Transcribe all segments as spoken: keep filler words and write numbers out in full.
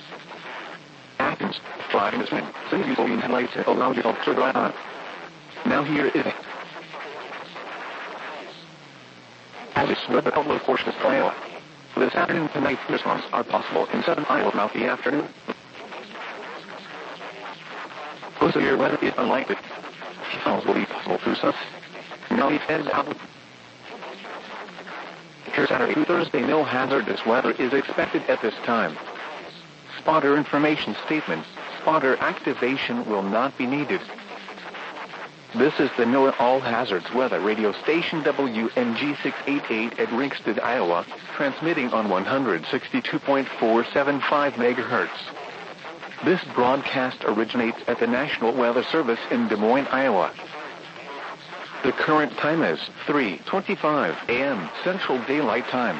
Athens, five minutes. Since using headlights allow you to drive. Now here is it. As it's weather outlook for Iowa. This afternoon tonight thunderstorms are possible in southern Iowa throughout the afternoon. Also, your weather is unlikely. Showers will be possible through sun. Now it ends out. Here Saturday through Thursday, no hazardous weather is expected at this time. Spotter information statement. Spotter activation will not be needed. This is the NOAA All Hazards Weather Radio Station W N G six eighty-eight at Ringsted, Iowa, transmitting on one sixty-two point four seven five megahertz. This broadcast originates at the National Weather Service in Des Moines, Iowa. The current time is three twenty-five a m Central Daylight Time.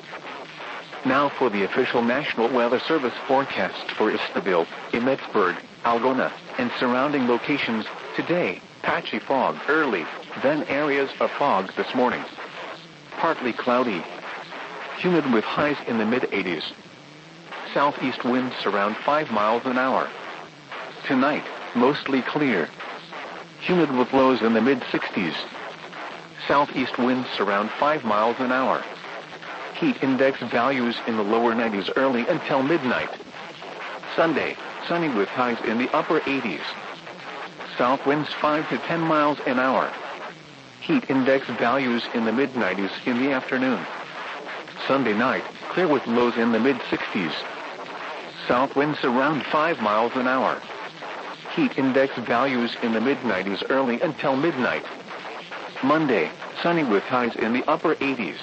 Now for the official National Weather Service forecast for Istaville, Emmetsburg, Algona, and surrounding locations today. Patchy fog early, then areas of fog this morning. Partly cloudy. Humid with highs in the mid eighties. Southeast winds around five miles an hour. Tonight, mostly clear. Humid with lows in the mid sixties. Southeast winds around five miles an hour. Heat index values in the lower nineties early until midnight. Sunday, sunny with highs in the upper eighties. South winds five to ten miles an hour. Heat index values in the mid nineties in the afternoon. Sunday night, clear with lows in the mid sixties. South winds around five miles an hour. Heat index values in the mid nineties early until midnight. Monday, sunny with highs in the upper eighties.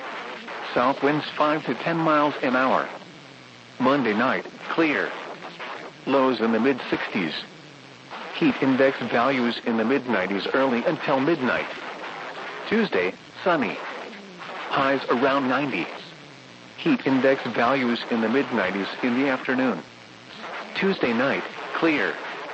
South winds five to ten miles an hour. Monday night, clear. Lows in the mid sixties. Heat index values in the mid nineties early until midnight. Tuesday, sunny. Highs around ninety. Heat index values in the mid nineties in the afternoon. Tuesday night, clear.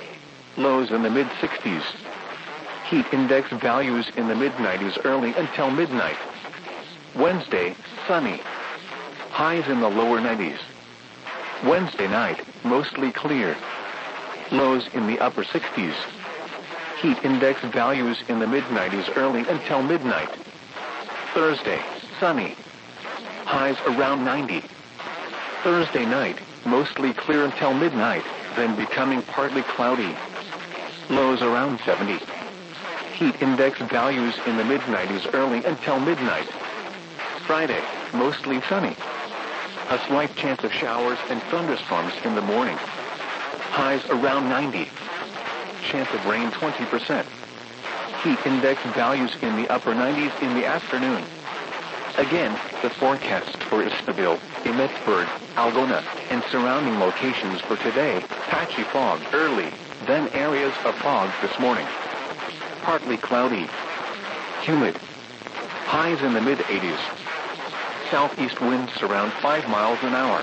Lows in the mid sixties. Heat index values in the mid nineties early until midnight. Wednesday, sunny. Highs in the lower nineties. Wednesday night, mostly clear. Lows in the upper sixties. Heat index values in the mid nineties early until midnight. Thursday, sunny. Highs around ninety. Thursday night, mostly clear until midnight, then becoming partly cloudy. Lows around seventy. Heat index values in the mid nineties early until midnight. Friday, mostly sunny. A slight chance of showers and thunderstorms in the morning. Highs around ninety. Chance of rain twenty percent. Heat index values in the upper nineties in the afternoon. Again, the forecast for Istaville, Emmetsburg, Algona, and surrounding locations for today. Patchy fog early, then areas of fog this morning. Partly cloudy. Humid. Highs in the mid eighties. Southeast winds around five miles an hour.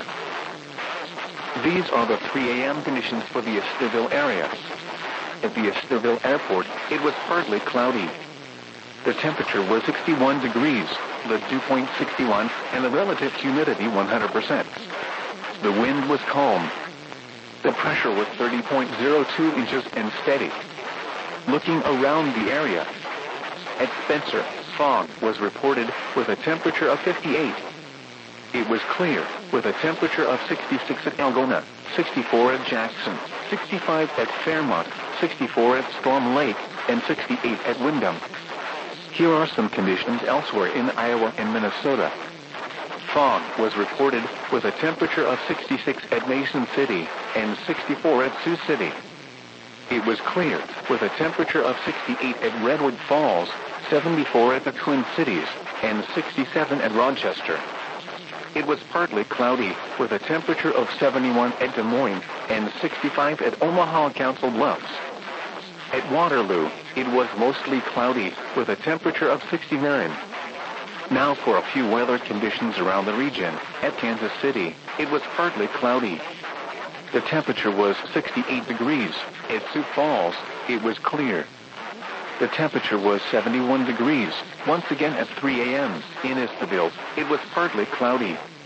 These are the three a m conditions for the Istaville area. At the Istaville airport, it was partly cloudy. The temperature was sixty-one degrees, the dew point sixty-one, and the relative humidity one hundred percent. The wind was calm. The pressure was thirty point zero two inches and steady. Looking around the area, at Spencer, fog was reported with a temperature of fifty-eight. It was clear, with a temperature of sixty-six at Algona, sixty-four at Jackson, sixty-five at Fairmont, sixty-four at Storm Lake, and sixty-eight at Windham. Here are some conditions elsewhere in Iowa and Minnesota. Fog was reported with a temperature of sixty-six at Mason City and sixty-four at Sioux City. It was clear, with a temperature of sixty-eight at Redwood Falls, seventy-four at the Twin Cities, and sixty-seven at Rochester. It was partly cloudy, with a temperature of seventy-one at Des Moines and sixty-five at Omaha Council Bluffs. At Waterloo, it was mostly cloudy, with a temperature of sixty-nine. Now for a few weather conditions around the region. At Kansas City, it was partly cloudy. The temperature was sixty-eight degrees. At Sioux Falls, it was clear. The temperature was seventy-one degrees. Once again at three a m in Istaville, it was partly cloudy.